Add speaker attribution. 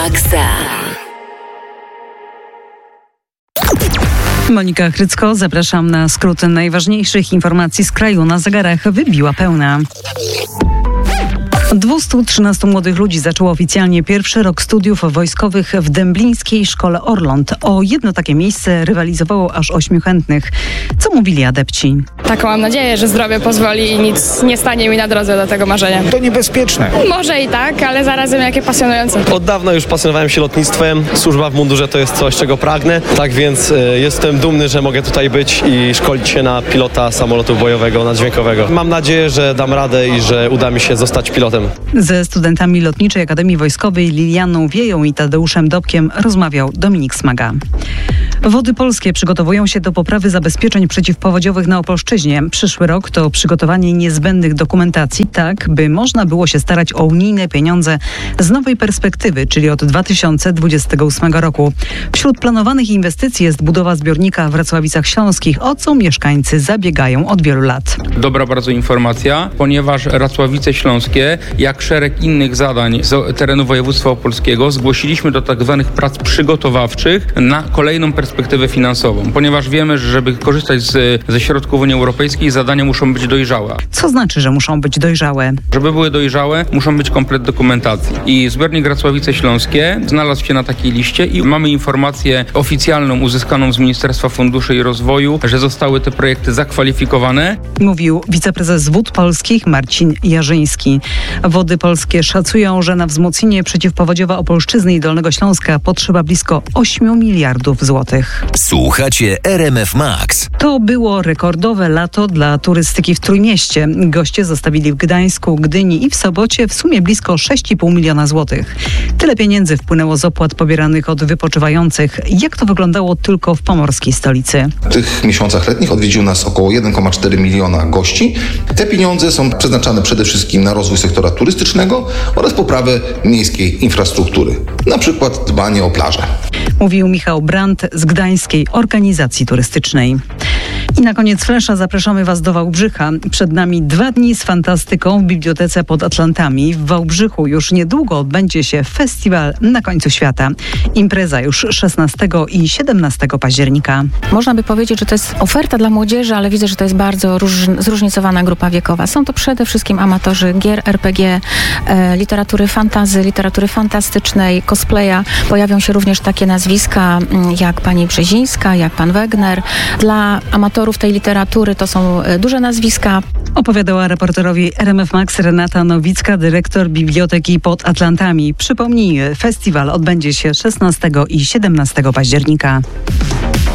Speaker 1: Monika Chrycko, zapraszam na skróty najważniejszych informacji z kraju. Na zegarach wybiła pełna. 213 młodych ludzi zaczęło oficjalnie pierwszy rok studiów wojskowych w Dęblińskiej Szkole Orląt. O jedno takie miejsce rywalizowało aż 8 chętnych. Co mówili adepci?
Speaker 2: Taką mam nadzieję, że zdrowie pozwoli i nic nie stanie mi na drodze do tego marzenia.
Speaker 3: To niebezpieczne.
Speaker 2: Może i tak, ale zarazem jakie pasjonujące.
Speaker 4: Od dawna już pasjonowałem się lotnictwem. Służba w mundurze to jest coś, czego pragnę. Tak więc jestem dumny, że mogę tutaj być i szkolić się na pilota samolotu bojowego, naddźwiękowego. Mam nadzieję, że dam radę i że uda mi się zostać pilotem.
Speaker 1: Ze studentami Lotniczej Akademii Wojskowej Lilianą Wieją i Tadeuszem Dobkiem rozmawiał Dominik Smaga. Wody Polskie przygotowują się do poprawy zabezpieczeń przeciwpowodziowych na Opolszczyźnie. Przyszły rok to przygotowanie niezbędnych dokumentacji, tak by można było się starać o unijne pieniądze z nowej perspektywy, czyli od 2028 roku. Wśród planowanych inwestycji jest budowa zbiornika w Racławicach Śląskich, o co mieszkańcy zabiegają od wielu lat.
Speaker 5: Dobra bardzo informacja, ponieważ Racławice Śląskie, jak szereg innych zadań z terenu województwa opolskiego, zgłosiliśmy do tak zwanych prac przygotowawczych na kolejną perspektywę finansową, ponieważ wiemy, że żeby korzystać ze środków Unii Europejskiej, zadania muszą być dojrzałe.
Speaker 1: Co znaczy, że muszą być dojrzałe?
Speaker 5: Żeby były dojrzałe, muszą być komplet dokumentacji. I zbiornik Racławice Śląskie znalazł się na takiej liście i mamy informację oficjalną uzyskaną z Ministerstwa Funduszy i Rozwoju, że zostały te projekty zakwalifikowane.
Speaker 1: Mówił wiceprezes Wód Polskich Marcin Jarzyński. Wody Polskie szacują, że na wzmocnienie przeciwpowodziowe Opolszczyzny i Dolnego Śląska potrzeba blisko 8 miliardów złotych.
Speaker 6: Słuchacie RMF Max.
Speaker 1: To było rekordowe lato dla turystyki w Trójmieście. Goście zostawili w Gdańsku, Gdyni i w Sobocie w sumie blisko 6,5 miliona złotych. Tyle pieniędzy wpłynęło z opłat pobieranych od wypoczywających. Jak to wyglądało tylko w pomorskiej stolicy?
Speaker 7: W tych miesiącach letnich odwiedziło nas około 1,4 miliona gości. Te pieniądze są przeznaczane przede wszystkim na rozwój sektora turystycznego oraz poprawę miejskiej infrastruktury. Na przykład dbanie o plaże.
Speaker 1: Mówił Michał Brandt z Gdańskiej Organizacji Turystycznej. I na koniec flesza zapraszamy Was do Wałbrzycha. Przed nami 2 dni z fantastyką w Bibliotece pod Atlantami. W Wałbrzychu już niedługo odbędzie się festiwal Na końcu świata. Impreza już 16 i 17 października.
Speaker 8: Można by powiedzieć, że to jest oferta dla młodzieży, ale widzę, że to jest bardzo zróżnicowana grupa wiekowa. Są to przede wszystkim amatorzy gier RPG, literatury fantasy, literatury fantastycznej, cosplaya. Pojawią się również takie nazwiska jak pani Brzezińska, jak pan Wegner. Dla amatorów tej literatury to są duże nazwiska.
Speaker 1: Opowiadała reporterowi RMF Max Renata Nowicka, dyrektor Biblioteki pod Atlantami. Przypomnijmy, festiwal odbędzie się 16 i 17 października.